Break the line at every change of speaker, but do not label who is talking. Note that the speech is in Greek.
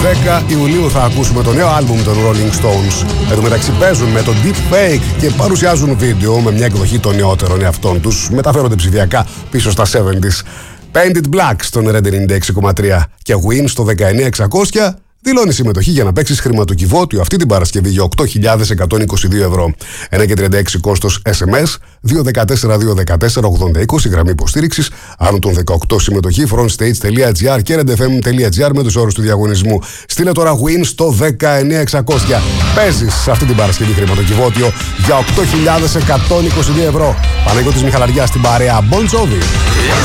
10 Ιουλίου θα ακούσουμε το νέο άλμπουμ των Rolling Stones. Εν τω μεταξύ παίζουν με το Deep Fake και παρουσιάζουν βίντεο με μια εκδοχή των νεότερων εαυτών τους. Μεταφέρονται ψηφιακά πίσω στα 70s. Painted Black στον Red 96,3 και Win στο 19600 δηλώνει συμμετοχή για να παίξεις χρηματοκιβώτιο αυτή την Παρασκευή για 8.122 ευρώ. 1,36 κόστος SMS, 214-214-80-20 γραμμή υποστήριξης, άνω των 18 συμμετοχή, frontstage.gr και redfm.gr με τους όρους του διαγωνισμού. Στείλε τώρα Win στο 19600. Παίζεις αυτή την Παρασκευή χρηματοκιβώτιο για 8.122 ευρώ. Παναγιώτης Μιχαλαριάς στην παρέα Bon Jovi.